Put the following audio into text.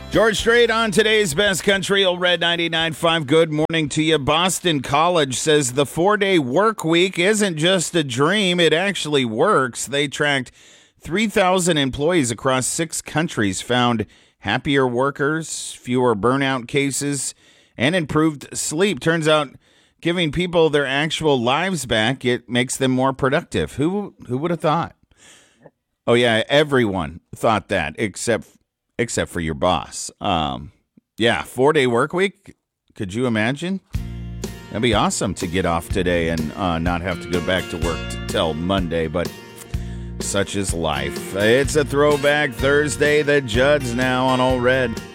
George Strait on today's Best Country, Old Red 99.5. Good morning to you. Boston College says the 4-day work week isn't just a dream, it actually works. They tracked 3,000 employees across 6 countries, found happier workers, fewer burnout cases, and improved sleep. Turns out giving people their actual lives back, it makes them more productive. Who would have thought? Oh, yeah, everyone thought that except for your boss. 4-day work week. Could you imagine? That'd be awesome to get off today and not have to go back to work till Monday, but such is life. It's a Throwback Thursday. The Judds now on Old Red.